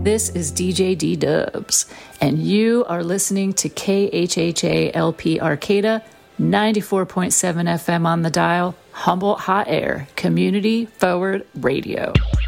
This is DJ D Dubs, and you are listening to KHHA LP Arcata, 94.7 FM on the dial, Humboldt Hot Air, Community Forward Radio.